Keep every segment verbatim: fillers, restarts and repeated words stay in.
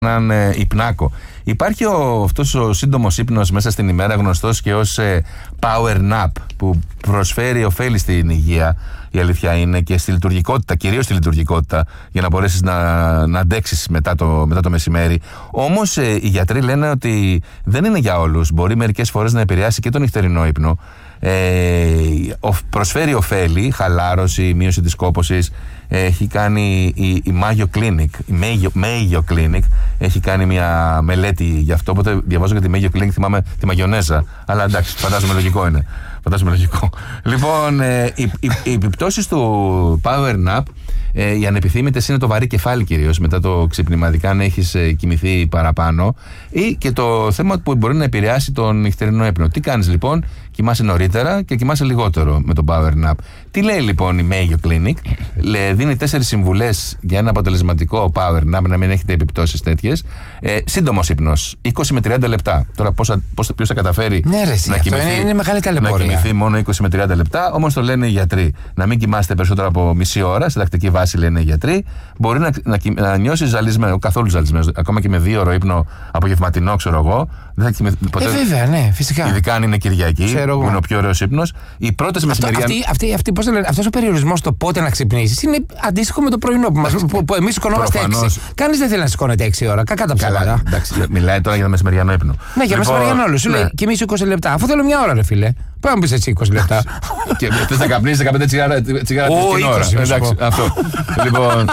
έναν ε, υπνάκο. Υπάρχει ο, αυτός ο σύντομος ύπνος μέσα στην ημέρα, γνωστός και ως ε, power nap, που προσφέρει ωφέλη στην υγεία, η αλήθεια είναι, και στη λειτουργικότητα, κυρίως στη λειτουργικότητα, για να μπορέσεις να, να αντέξεις μετά το, μετά το μεσημέρι. Όμως ε, οι γιατροί λένε ότι δεν είναι για όλους. Μπορεί μερικές φορές να επηρεάσει και τον νυχτερινό ύπνο. Ε, προσφέρει ωφέλη, χαλάρωση, μείωση της κόπωσης. Έχει κάνει η, η Mayo Clinic, η Mayo, Mayo Clinic έχει κάνει μια μελέτη γι' αυτό. Οπότε διαβάζω για τη Mayo Clinic, θυμάμαι τη μαγιονέζα. Αλλά εντάξει, φαντάζομαι λογικό είναι. Φαντάζομαι λογικό. Λοιπόν, ε, οι, οι, οι επιπτώσεις του Power Nap, ε, οι ανεπιθύμητες, είναι το βαρύ κεφάλι κυρίως μετά το ξυπνηματικά, αν έχεις ε, κοιμηθεί παραπάνω, ή και το θέμα που μπορεί να επηρεάσει τον νυχτερινό ύπνο. Τι κάνεις λοιπόν? Κοιμάσαι νωρίτερα και κοιμάσαι λιγότερο με το Power Nap. Τι λέει λοιπόν η Mayo Clinic? Λέει, δίνει τέσσερις συμβουλές για ένα αποτελεσματικό Power Nap, να μην έχετε επιπτώσεις τέτοιες. Ε, σύντομος ύπνος, είκοσι με τριάντα λεπτά. Τώρα πώς, πώς, ποιος θα καταφέρει ναι, ρε, να, κοιμηθεί, είναι, είναι μεγάλη ταλαιπωρία. να κοιμηθεί μόνο είκοσι με τριάντα λεπτά. Όμως το λένε οι γιατροί. Να μην κοιμάστε περισσότερο από μισή ώρα, σε τακτική βάση, λένε οι γιατροί. Μπορεί να, να, να νιώσεις ζαλισμένο, καθόλου ζαλισμένο. Ακόμα και με δύο ώρο ύπνο απογευματινό, ξέρω εγώ. Δεν θα κοιμηθεί ποτέ. Ε, βέβαια, ναι, φυσικά. Ειδικά αν είναι Κυριακή, που είναι ο πιο ωραίος ύπνος. Οι πρώτες μεσημεριανές. Αυτός ο περιορισμός στο πότε να ξυπνήσεις είναι αντίστοιχο με το πρωινό που, μας, που, που εμείς σηκωνόμαστε έξι. Κανείς δεν θέλει να σηκώνεται έξι ώρα. Κακά τα ψέματα. Εντάξει, μιλάει τώρα για το μεσημεριανό ύπνο. Ναι, για λοιπόν, μεσημεριανό όλο. Σου ναι. λέει κοιμήσου είκοσι λεπτά. Αφού θέλω μια ώρα, ρε φίλε. Πάμε να πει έτσι είκοσι λεπτά. Και θες να καπνίσεις δεκαπέντε τσιγάρα την ώρα. Εντάξει, αυτό. Λοιπόν,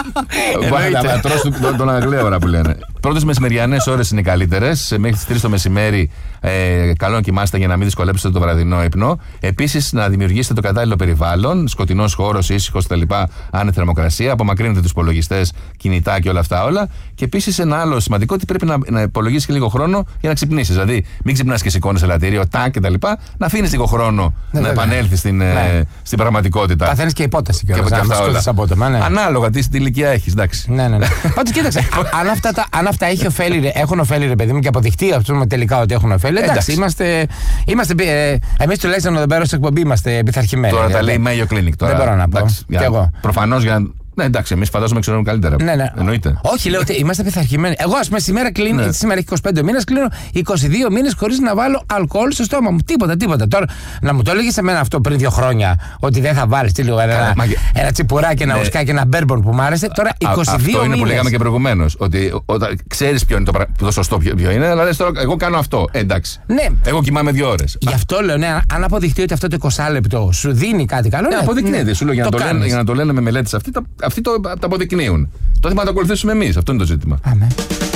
να τρως τον Αγγλέωρα που λένε. Πρώτες μεσημεριανές ώρες είναι οι καλύτερες. Μέχρι τις τρεις το μεσημέρι, ε, καλό να κοιμάστε για να μην δυσκολέψετε το βραδινό ύπνο. Επίσης, να δημιουργήσετε το κατάλληλο περιβάλλον, σκοτεινός χώρος, ήσυχος κτλ. Αν είναι θερμοκρασία, απομακρύνετε τους υπολογιστές, κινητά και όλα αυτά όλα. Και επίσης, ένα άλλο σημαντικό, ότι πρέπει να, να υπολογίσεις και λίγο χρόνο για να ξυπνήσεις. Δηλαδή, μην ξυπνάς και σηκώνεις ελαττήριο, τάκ κτλ. Να αφήνεις λίγο χρόνο ναι, να επανέλθεις στην, ναι. ε, στην πραγματικότητα. Παθαίνεις και υπόταση και, και, και αυτά όλα. Απότομα, ναι. Ανάλογα τι ηλικία έχεις, εντάξει. Ναι, ναι, ναι. Πάντως κοίταξε, αν αυτά, τα, αν αυτά έχει ωφέλη, έχουν ωφέλη, ρε παιδί μου, και αποδειχτεί αυτό τελικά ότι έχουν ωφέλη. Εντάξει, εντάξει. είμαστε. είμαστε ε, εμείς τουλάχιστον εδώ πέρα στην εκπομπή είμαστε επιθαρχημένοι. Τώρα τα λέει η Mayo Clinic. Τώρα, δεν μπορώ να πω. Προφανώς για να. Ναι, εντάξει, εμείς φαντάζομαι ξέρουμε καλύτερα. Ναι, ναι. Εννοείται. Όχι, λέω ότι είμαστε πειθαρχημένοι. Εγώ, α πούμε, σήμερα, κλείνω, ναι. σήμερα έχει είκοσι πέντε μήνες, κλείνω είκοσι δύο μήνες χωρίς να βάλω αλκοόλ στο στόμα μου. Τίποτα, τίποτα. Τώρα, να μου το έλεγε σε μένα αυτό πριν δύο χρόνια, ότι δεν θα βάλεις λίγο ένα, ένα, ένα τσιπουράκι, ένα ουσκάκι και ένα μπέρμπον που μου άρεσε. Τώρα είκοσι δύο μήνες. Αυτό είναι που λέγαμε και προηγουμένως. Ότι ξέρεις ποιο είναι το, το σωστό, ποιο είναι, αλλά λες τώρα, εγώ κάνω αυτό. Ε, εντάξει. Ναι. Εγώ κοιμάμαι δύο ώρες. Γι' αυτό λέω, ναι, αν αποδειχτεί ότι αυτό το είκοσι λεπτό σου δίνει κάτι καλό. Ναι, αποδεικνύεται. Σου λέω για να το λένε με μελέτες αυτοί, αυτοί το αποδεικνύουν. Το θέμα να το ακολουθήσουμε εμείς. Αυτό είναι το ζήτημα. Αμέ.